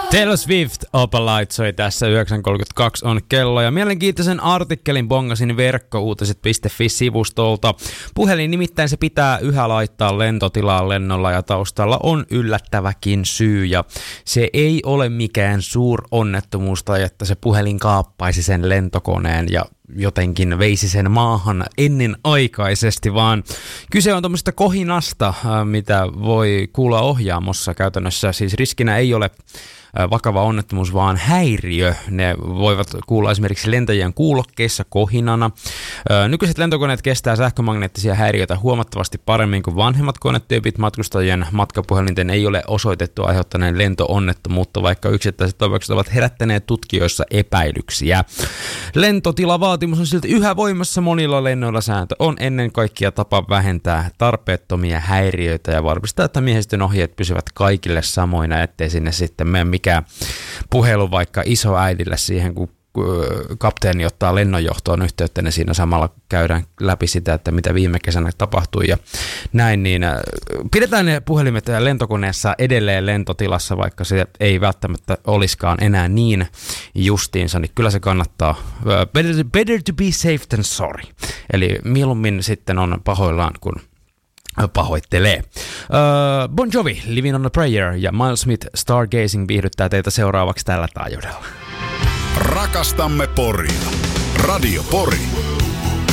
Taylor Swift, Open Light soi tässä 9.32 on kello ja mielenkiintoisen artikkelin bongasin verkkouutiset.fi-sivustolta. Puhelin nimittäin se pitää yhä laittaa lentotilaan lennolla ja taustalla on yllättäväkin syy ja se ei ole mikään suuronnettomuus tai että se puhelin kaappaisi sen lentokoneen ja jotenkin veisi sen maahan ennenaikaisesti, vaan kyse on tuommoisesta kohinasta, mitä voi kuulla ohjaamossa käytännössä. Siis riskinä ei ole vakava onnettomuus, vaan häiriö. Ne voivat kuulla esimerkiksi lentäjien kuulokkeissa kohinana. Nykyiset lentokoneet kestää sähkömagneettisia häiriöitä huomattavasti paremmin kuin vanhemmat konetyypit. Matkustajien matkapuhelinten ei ole osoitettu aiheuttaneen lentoonnettomuutta, vaikka yksittäiset tapaukset ovat herättäneet tutkijoissa epäilyksiä. Lentotilavaatimus on silti yhä voimassa monilla lennoilla. Sääntö on ennen kaikkea tapa vähentää tarpeettomia häiriöitä ja varmistaa, että miehistön ohjeet pysyvät kaikille samoina, ettei sinne sitten mene mikä puhelu vaikka isoäidille siihen, kun kapteeni ottaa lennonjohtoon yhteyttä, niin siinä samalla käydään läpi sitä, että mitä viime kesänä tapahtui ja näin, niin pidetään ne puhelimet lentokoneessa edelleen lentotilassa, vaikka se ei välttämättä olisikaan enää niin justiinsa, niin kyllä se kannattaa. Better to be safe than sorry. Eli mieluummin sitten on pahoillaan, kun pahoittelee. Bon Jovi, Living on a Prayer ja Miles Smith, Stargazing viihdyttää teitä seuraavaksi tällä taajuudella. Rakastamme Poria. Radio Pori.